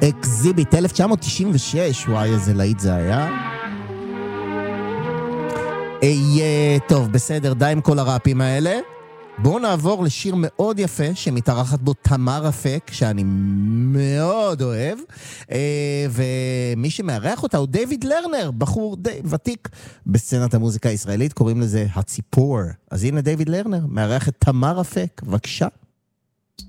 אקזיביט 1996, וואי איזה להיט זה היה. טוב, בסדר, די עם כל הראפים האלה. בואו נעבור לשיר מאוד יפה שמתארחת בו תמר אפק, שאני מאוד אוהב, ומי שמארח אותה הוא דיוויד לרנר, בחור די ותיק בסצנת המוזיקה הישראלית, קוראים לזה הציפור. אז הנה דיוויד לרנר, מארח את תמר אפק, בבקשה.